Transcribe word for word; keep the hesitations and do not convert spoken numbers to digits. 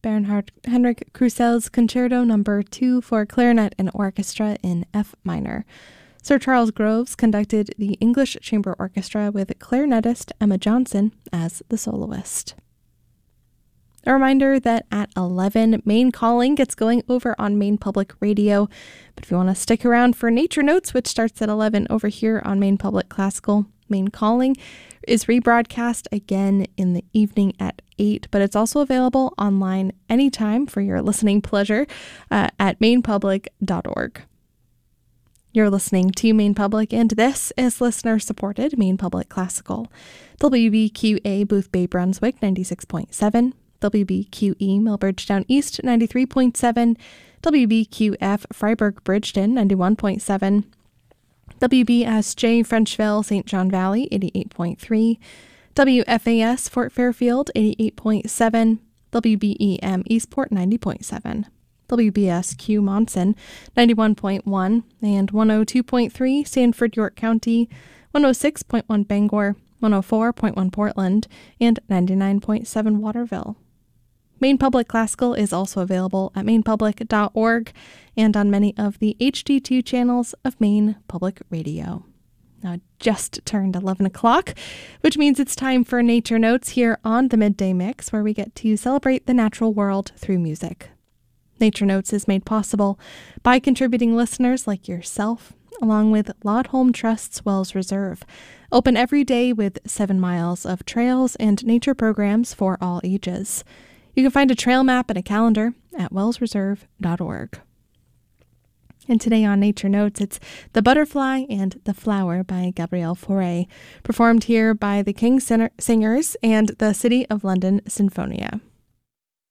Bernhard Henrik Crusel's Concerto Number two for clarinet and orchestra in F minor. Sir Charles Groves conducted the English Chamber Orchestra with clarinetist Emma Johnson as the soloist. A reminder that at eleven, Maine Calling gets going over on Maine Public Radio. But if you want to stick around for Nature Notes, which starts at eleven over here on Maine Public Classical, Maine Calling is rebroadcast again in the evening at eight, but it's also available online anytime for your listening pleasure uh, at maine public dot org. You're listening to Maine Public, and this is listener-supported Maine Public Classical. W B Q A Booth Bay Brunswick ninety-six point seven, W B Q E Millbridgetown East ninety-three point seven, W B Q F Freiburg Bridgeton ninety-one point seven, W B S J Frenchville Saint John Valley eighty-eight point three, W F A S Fort Fairfield eighty-eight point seven, W B E M Eastport ninety point seven, W B S Q Monson ninety-one point one, and one oh two point three Sanford York County, one oh six point one Bangor, one oh four point one Portland, and ninety-nine point seven Waterville. Maine Public Classical is also available at maine public dot org and on many of the H D two channels of Maine Public Radio. Now, it just turned eleven o'clock, which means it's time for Nature Notes here on the Midday Mix, where we get to celebrate the natural world through music. Nature Notes is made possible by contributing listeners like yourself, along with Laudholm Trust's Wells Reserve, open every day with seven miles of trails and nature programs for all ages. You can find a trail map and a calendar at wells reserve dot org. And today on Nature Notes, it's The Butterfly and the Flower by Gabrielle Fauré, performed here by the King Singers and the City of London Sinfonia.